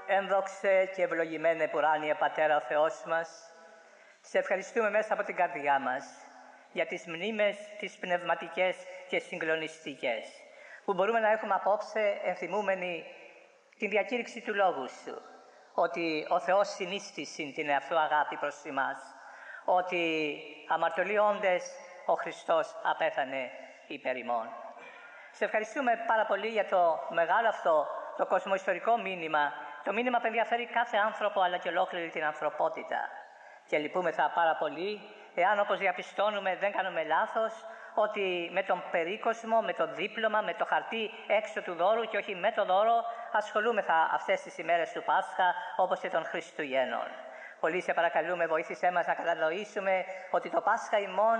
ένδοξε και ευλογημένε ουράνιε Πατέρα ο Θεός μας, σε ευχαριστούμε μέσα από την καρδιά μας για τις μνήμες, τις πνευματικές και συγκλονιστικές, που μπορούμε να έχουμε απόψε ενθυμούμενοι την διακήρυξη του Λόγου Σου, ότι ο Θεός συνίστησε την εαυτού αγάπη προς εμάς, ότι αμαρτωλοί ο Χριστός απέθανε υπέρ ημών. Σε ευχαριστούμε πάρα πολύ για το μεγάλο αυτό, το κοσμοϊστορικό μήνυμα, το μήνυμα που ενδιαφέρει κάθε άνθρωπο αλλά και ολόκληρη την ανθρωπότητα. Και λυπούμεθα πάρα πολύ, εάν όπως διαπιστώνουμε δεν κάνουμε λάθος, ότι με τον περίκοσμο, με το δίπλωμα, με το χαρτί έξω του δώρου και όχι με το δώρο, ασχολούμεθα αυτές τις ημέρες του Πάσχα όπως και των Χριστουγέννων. Πολύ σε παρακαλούμε, βοήθησέ μας να κατανοήσουμε ότι το Πάσχα ημών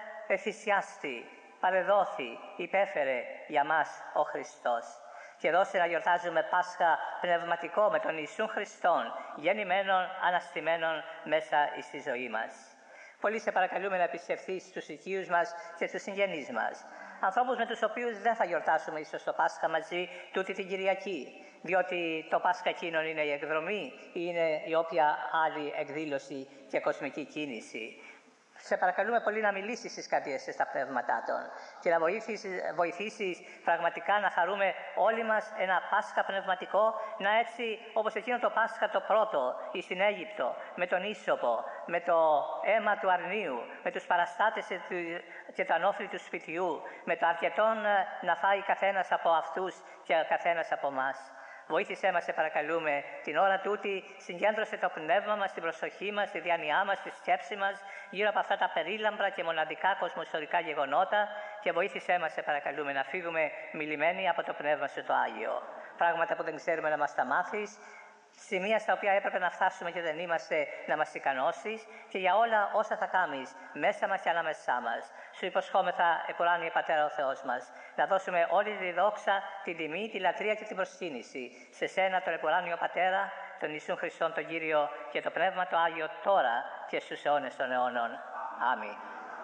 θυσιάστη, παρεδόθη, υπέφερε για μας ο Χριστός. Και δώσε να γιορτάζουμε Πάσχα πνευματικό με τον Ιησούν Χριστόν, γεννημένον, αναστημένον μέσα στη ζωή μας. Πολύ σε παρακαλούμε να επισκεφθείς στους οικείους μας και στους συγγενείς μας. Ανθρώπους με τους οποίους δεν θα γιορτάσουμε ίσως το Πάσχα μαζί τούτη την Κυριακή, διότι το Πάσχα εκείνον είναι η εκδρομή ή είναι η όποια άλλη εκδήλωση και κοσμική κίνηση. Σε παρακαλούμε πολύ να μιλήσεις στις καρδιές και στα πνεύματά των και να βοηθήσεις πραγματικά να χαρούμε όλοι μας ένα Πάσχα πνευματικό, να έτσι όπως εκείνο το Πάσχα το πρώτο στην Αίγυπτο, με τον ίσωπο, με το αίμα του αρνίου, με τους παραστάτες και τα ανώφλη του σπιτιού, με το αρκετόν να φάει καθένας από αυτούς και καθένας από εμάς. Βοήθησέ μας, σε παρακαλούμε, την ώρα τούτη, συγκέντρωσε το πνεύμα μας, την προσοχή μας, τη διάνοιά μας, τη σκέψη μας, γύρω από αυτά τα περίλαμπρα και μοναδικά κοσμοϊστορικά γεγονότα και βοήθησέ μας, σε παρακαλούμε, να φύγουμε μιλημένοι από το Πνεύμα Σου το Άγιο. Πράγματα που δεν ξέρουμε να μας τα μάθεις, σημεία στα οποία έπρεπε να φτάσουμε και δεν είμαστε, να μας ικανώσεις και για όλα όσα θα κάνεις μέσα μας και ανάμεσά μας. Σου υποσχόμεθα, επουράνιε Πατέρα ο Θεός μας, να δώσουμε όλη τη δόξα, την τιμή, τη λατρεία και την προσκύνηση σε Σένα, τον επουράνιο Πατέρα, τον Ιησούν Χριστόν τον Κύριο και το Πνεύμα το Άγιο τώρα και στους αιώνες των αιώνων. Αμήν.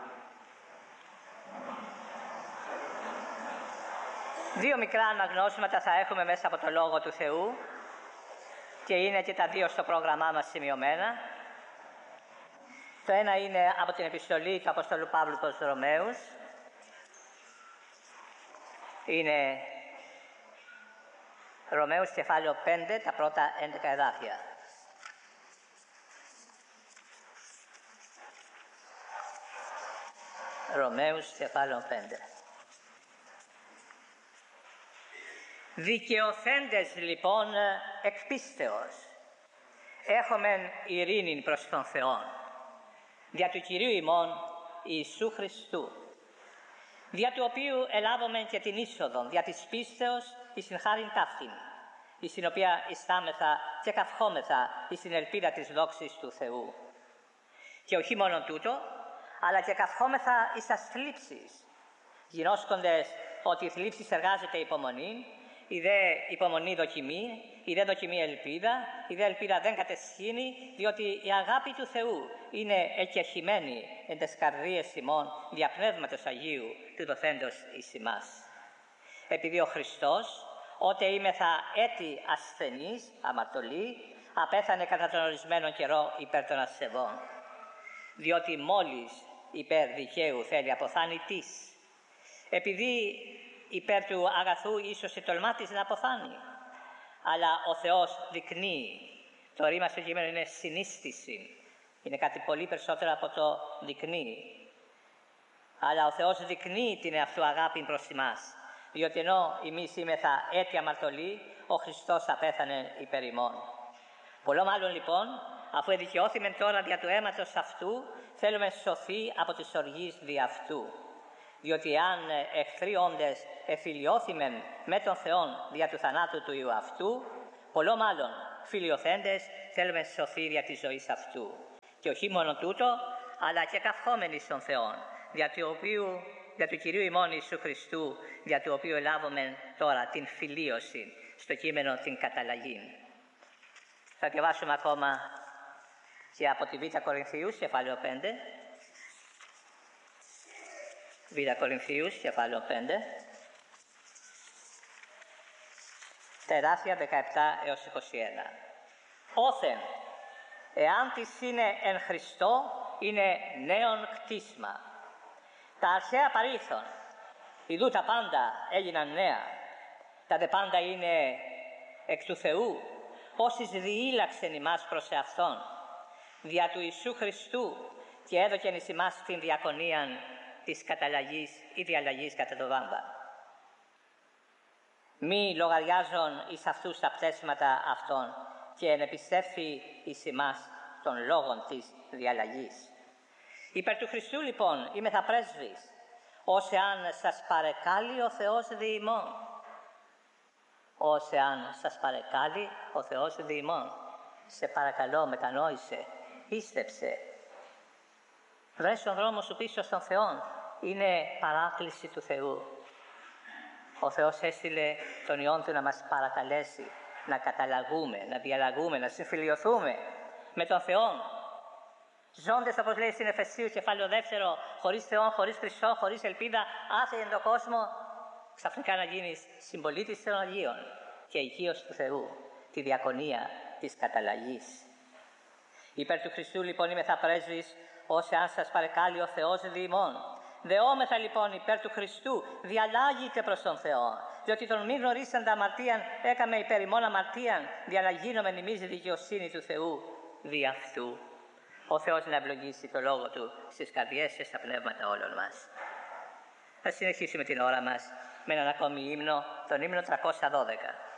Δύο μικρά αναγνώσματα θα έχουμε μέσα από το Λόγο του Θεού και είναι και τα δύο στο πρόγραμμά μας σημειωμένα. Το ένα είναι από την επιστολή του Αποστόλου Παύλου προς τους Ρωμαίους. Είναι Ρωμαίους κεφάλαιο 5, τα πρώτα 11 εδάφια. Ρωμαίους κεφάλαιο 5. Δικαιωθέντες λοιπόν εκ πίστεως, έχομεν ειρήνην προς τον Θεόν, δια του Κυρίου ημών Ιησού Χριστού, δια του οποίου ελάβομεν και την είσοδον, δια της πίστεως εις την χάριν ταύτην, εις την οποία ιστάμεθα και καυχόμεθα εις την ελπίδα της δόξης του Θεού. Και όχι μόνο τούτο, αλλά και καυχόμεθα εις τας θλίψεις, γινώσκοντες ότι η θλίψη εργάζεται υπομονή, η δε υπομονή δοκιμή, η δε δοκιμή ελπίδα, η δε ελπίδα δεν κατεσχύνει, διότι η αγάπη του Θεού είναι εκεχημένη εν τες καρδίες ημών δια Πνεύματος Αγίου του δοθέντος εις ημάς. Επειδή ο Χριστός, ότε είμεθα έτη ασθενής, αμαρτωλή, απέθανε κατά τον ορισμένο καιρό υπέρ των ασεβών. Διότι μόλις υπέρ δικαίου θέλει αποθάνει τις, επειδή υπέρ του αγαθού ίσως η τολμά της να αποθάνει. Αλλά ο Θεός δεικνύει, το ρήμα στο κείμενο είναι συνίστηση, είναι κάτι πολύ περισσότερο από το δεικνύει. Αλλά ο Θεός δεικνύει την εαυτού αγάπη προς εμάς, διότι ενώ εμείς είμεθα έτη αμαρτωλοί, ο Χριστός απέθανε υπέρ ημών. Πολλό μάλλον λοιπόν, αφού εδικαιώθημεν τώρα δια του αίματος αυτού, θέλουμε σωθεί από τις οργείς δι' αυτού. Διότι αν εχθροί όντες εφιλιώθημεν με τον Θεόν δια του θανάτου του Υιού αυτού, πολλό μάλλον φιλιωθέντες θέλουμε σωθεί δια της ζωής αυτού. Και όχι μόνο τούτο, αλλά και καυχόμενοι στον Θεόν, δια του Κυρίου ημών Ιησού Χριστού, δια του οποίου ελάβουμε τώρα την φιλίωση, στο κείμενο την καταλλαγή. Θα διαβάσουμε ακόμα και από τη Β' Κορινθίους, κεφάλαιο 5. Β' Κορινθίους, κεφάλαιο 5, τα εδάφια 17 έως 21. Όθεν, εάν της είναι εν Χριστώ, είναι νέον κτίσμα. Τα αρχαία παρήλθον, ιδού τα πάντα έγιναν νέα. Τα δε πάντα είναι εκ του Θεού, όσοι διήλαξεν ημάς προς εαυτόν, δια του Ιησού Χριστού, και έδωκεν εις ημάς την διακονίαν της καταλλαγής ή διαλλαγής κατά το βάμπα. Μη λογαριάζον εις αυτούς τα πτέσματα αυτών, και ενεπιστεύθη εις ημάς των λόγων της διαλλαγής. Υπέρ του Χριστού λοιπόν είμεθα πρέσβεις, ως εάν σας παρεκάλει ο Θεός δι' ημών. Ως εάν σας παρεκάλει ο Θεός δι' ημών. Σε παρακαλώ, μετανόησε, πίστεψε. Βρες τον δρόμο σου πίσω στον Θεό. Είναι παράκληση του Θεού. Ο Θεός έστειλε τον Υιόν Του να μας παρακαλέσει, να καταλαγούμε, να διαλλαγούμε, να συμφιλιωθούμε με τον Θεό. Ζώντες, όπως λέει στην Εφεσίου κεφάλαιο 2, χωρίς Θεό, χωρίς Χριστό, χωρίς ελπίδα, άθεοι εν τον κόσμο, ξαφνικά να γίνεις συμπολίτης των Αγίων και οικείος του Θεού, τη διακονία της καταλλαγής. Υπέρ του Χριστού λοιπόν είμεθα πρέσβεις, ως εάν σας παρεκάλει ο Θεός δι' ημών. Δεόμεθα λοιπόν υπέρ του Χριστού, διαλλάγητε προς τον Θεό, διότι τον μη γνωρίσαντα αμαρτίαν έκαμε υπέρ ημών αμαρτίαν, διαλλαγήνομεν ημείς η δικαιοσύνη του Θεού δι' αυτού. Ο Θεός να ευλογήσει το Λόγο Του στις καρδιές και στα πνεύματα όλων μας. Θα συνεχίσουμε την ώρα μας με έναν ακόμη ύμνο, τον ύμνο 312.